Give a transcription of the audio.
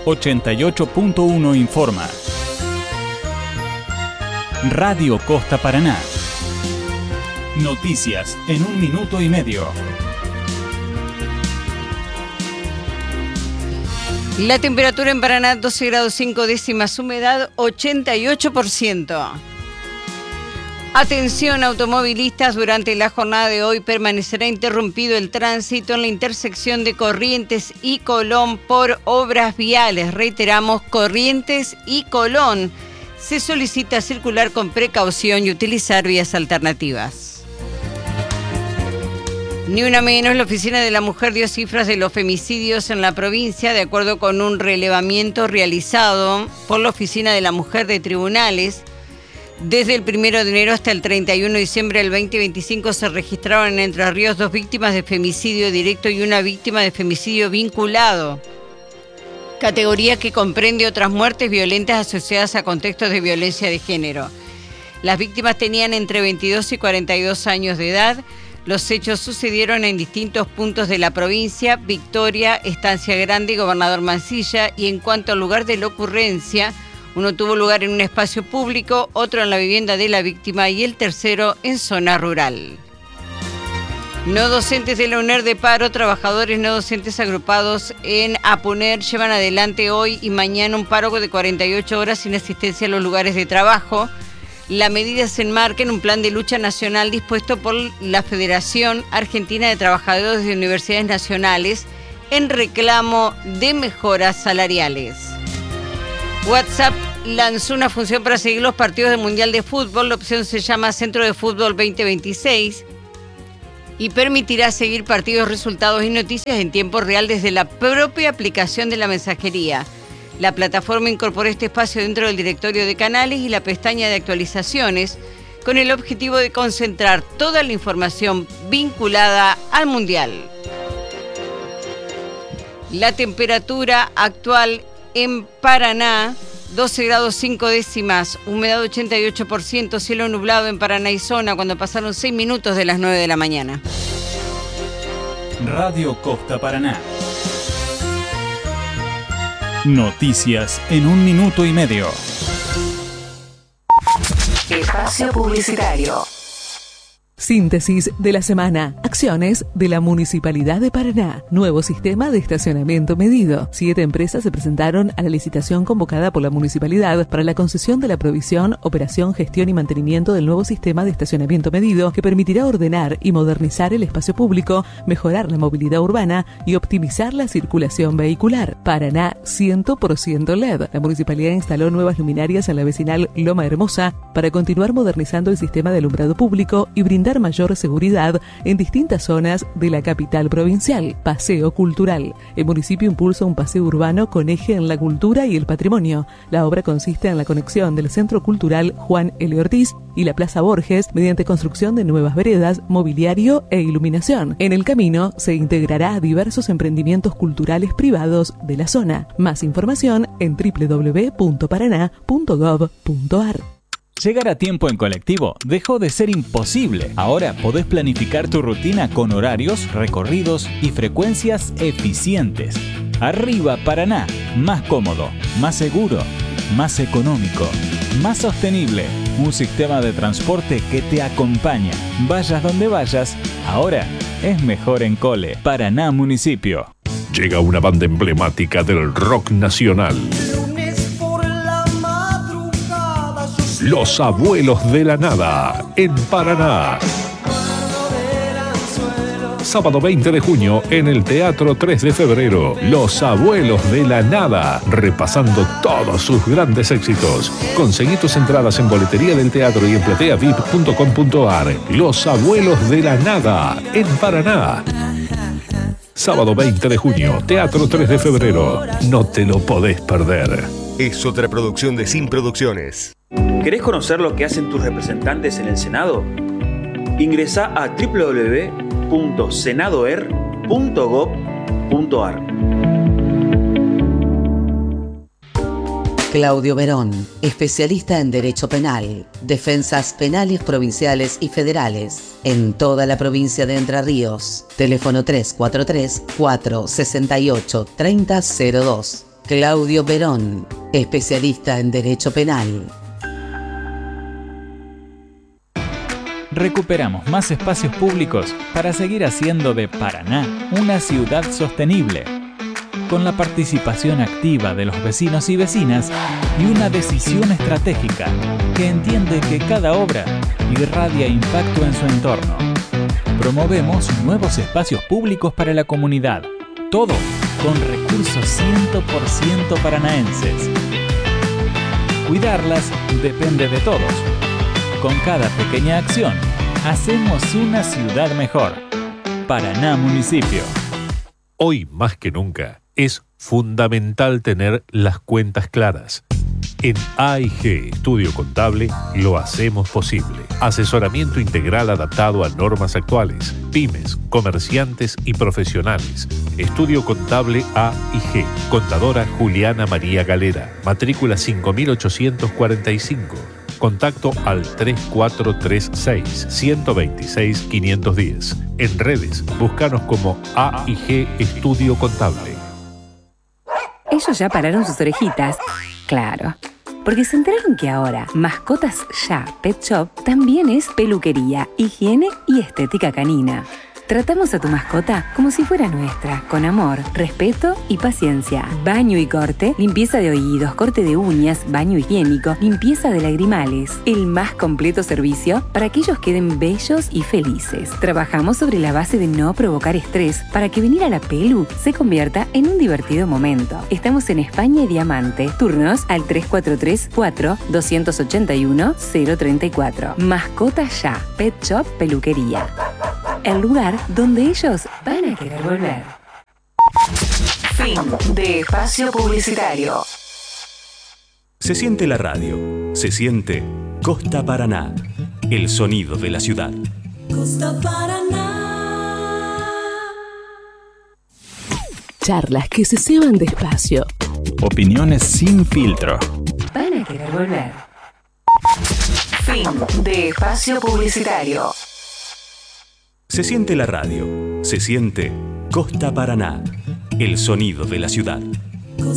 88.1 informa. Radio Costa Paraná. Noticias en 1 minuto y medio. La temperatura en Paraná 12 grados 5 décimas, humedad 88%. Atención automovilistas, durante la jornada de hoy permanecerá interrumpido el tránsito en la intersección de Corrientes y Colón por obras viales. Reiteramos, Corrientes y Colón. Se solicita circular con precaución y utilizar vías alternativas. Ni una menos, la Oficina de la Mujer dio cifras de los femicidios en la provincia, de acuerdo con un relevamiento realizado por la Oficina de la Mujer de Tribunales. Desde el 1 de enero hasta el 31 de diciembre del 2025 se registraron en Entre Ríos 2 víctimas de femicidio directo y una víctima de femicidio vinculado, categoría que comprende otras muertes violentas asociadas a contextos de violencia de género. Las víctimas tenían entre 22 y 42 años de edad. Los hechos sucedieron en distintos puntos de la provincia: Victoria, Estancia Grande y Gobernador Mansilla. Y en cuanto al lugar de la ocurrencia, uno tuvo lugar en un espacio público, otro en la vivienda de la víctima y el tercero en zona rural. No docentes de la UNER de paro. Trabajadores no docentes agrupados en APUNER llevan adelante hoy y mañana un paro de 48 horas sin asistencia a los lugares de trabajo. La medida se enmarca en un plan de lucha nacional dispuesto por la Federación Argentina de Trabajadores de Universidades Nacionales en reclamo de mejoras salariales. WhatsApp lanzó una función para seguir los partidos del Mundial de Fútbol. La opción se llama Centro de Fútbol 2026 y permitirá seguir partidos, resultados y noticias en tiempo real desde la propia aplicación de la mensajería. La plataforma incorpora este espacio dentro del directorio de canales y la pestaña de actualizaciones, con el objetivo de concentrar toda la información vinculada al Mundial. La temperatura actual en Paraná, 12 grados 5 décimas, humedad 88%, cielo nublado en Paraná y zona cuando pasaron 6 minutos de las 9 de la mañana. Radio Costa Paraná. Noticias en 1 minuto y medio. Espacio publicitario. Síntesis de la semana. Acciones de la Municipalidad de Paraná. Nuevo sistema de estacionamiento medido. 7 empresas se presentaron a la licitación convocada por la Municipalidad para la concesión de la provisión, operación, gestión y mantenimiento del nuevo sistema de estacionamiento medido que permitirá ordenar y modernizar el espacio público, mejorar la movilidad urbana y optimizar la circulación vehicular. Paraná 100% LED. La Municipalidad instaló nuevas luminarias en la vecinal Loma Hermosa para continuar modernizando el sistema de alumbrado público y brindar mayor seguridad en distintas zonas de la capital provincial. Paseo cultural. El municipio impulsa un paseo urbano con eje en la cultura y el patrimonio. La obra consiste en la conexión del Centro Cultural Juan L. Ortiz y la Plaza Borges mediante construcción de nuevas veredas, mobiliario e iluminación. En el camino se integrará a diversos emprendimientos culturales privados de la zona. Más información en www.paraná.gov.ar. Llegar a tiempo en colectivo dejó de ser imposible. Ahora podés planificar tu rutina con horarios, recorridos y frecuencias eficientes. Arriba Paraná, más cómodo, más seguro, más económico, más sostenible. Un sistema de transporte que te acompaña. Vayas donde vayas, ahora es mejor en Cole. Paraná Municipio. Llega una banda emblemática del rock nacional. Los Abuelos de la Nada, en Paraná. Sábado 20 de junio en el Teatro 3 de Febrero. Los Abuelos de la Nada, repasando todos sus grandes éxitos. Conseguí tus entradas en boletería del teatro y en plateavip.com.ar. Los Abuelos de la Nada, en Paraná. Sábado 20 de junio, Teatro 3 de Febrero. No te lo podés perder. Es otra producción de Sin Producciones. ¿Querés conocer lo que hacen tus representantes en el Senado? Ingresá a www.senadoer.gov.ar. Claudio Verón, especialista en Derecho Penal, defensas penales provinciales y federales, en toda la provincia de Entre Ríos. Teléfono 343-468-3002. Claudio Perón, especialista en Derecho Penal. Recuperamos más espacios públicos para seguir haciendo de Paraná una ciudad sostenible, con la participación activa de los vecinos y vecinas y una decisión estratégica que entiende que cada obra irradia impacto en su entorno. Promovemos nuevos espacios públicos para la comunidad, todo con recursos 100% paranaenses. Cuidarlas depende de todos. Con cada pequeña acción, hacemos una ciudad mejor. Paraná Municipio. Hoy más que nunca es fundamental tener las cuentas claras. En AIG Estudio Contable lo hacemos posible. Asesoramiento integral adaptado a normas actuales, pymes, comerciantes y profesionales. Estudio Contable AIG. Contadora Juliana María Galera. Matrícula 5845. Contacto al 3436-126-510. En redes, búscanos como AIG Estudio Contable. Ellos ya pararon sus orejitas. Claro, porque se enteraron que ahora Mascotas Ya Pet Shop también es peluquería, higiene y estética canina. Tratamos a tu mascota como si fuera nuestra, con amor, respeto y paciencia. Baño y corte, limpieza de oídos, corte de uñas, baño higiénico, limpieza de lagrimales. El más completo servicio para que ellos queden bellos y felices. Trabajamos sobre la base de no provocar estrés para que venir a la pelu se convierta en un divertido momento. Estamos en España y Diamante. Turnos al 343-4-281-034. Mascotas Ya Pet Shop Peluquería. El lugar donde ellos van a querer volver. Fin de espacio publicitario. Se siente la radio, se siente Costa Paraná, el sonido de la ciudad. Costa Paraná. Charlas que se ceban despacio. Opiniones sin filtro. Van a querer volver. Fin de espacio publicitario. Se siente la radio, se siente Costa Paraná, el sonido de la ciudad.